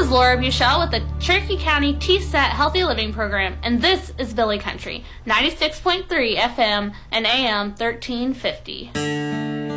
is Laura Buchel with the Cherokee County TSAT Healthy Living Program, and this is Billy Country, 96.3 FM and AM 1350.